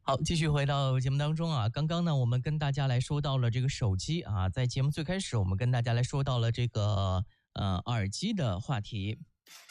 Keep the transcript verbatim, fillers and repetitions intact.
好，继续回到节目当中啊。刚刚呢，我们跟大家来说到了这个手机啊，在节目最开始，我们跟大家来说到了这个呃耳机的话题。